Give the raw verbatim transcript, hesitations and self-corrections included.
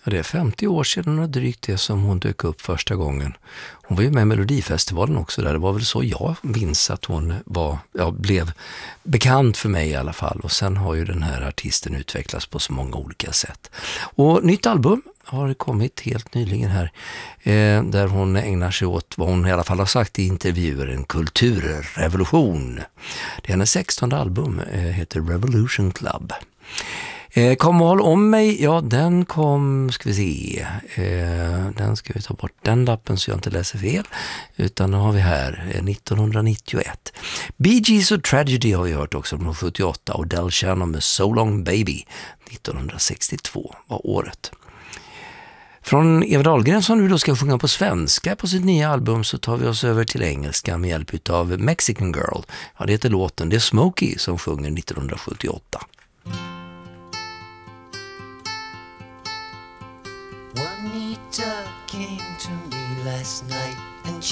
Ja, det är femtio år sedan och drygt det som hon dök upp första gången. Hon var ju med i Melodifestivalen också där. Det var väl så jag minns att hon var, ja, blev bekant för mig i alla fall. Och sen har ju den här artisten utvecklats på så många olika sätt. Och nytt album har kommit helt nyligen här. Eh, där hon ägnar sig åt vad hon i alla fall har sagt i intervjuer. En kulturrevolution. Det är hennes sextonde album. Eh, heter Revolution Club. Eh, kom och håll om mig, ja den kom, ska vi se, eh, den ska vi ta bort den lappen så jag inte läser fel, utan nu har vi här eh, nittonhundranittioett. Bee Gees och Tragedy har vi hört också från sjuttioåtta och Del Shannon med So Long Baby nittonhundrasextiotvå var året. Från Eva Dahlgren som nu då ska sjunga på svenska på sitt nya album så tar vi oss över till engelska med hjälp av Mexican Girl. Ja, det heter låten, det är Smokey som sjunger nittonhundrasjuttioåtta. Juanita came to me last night and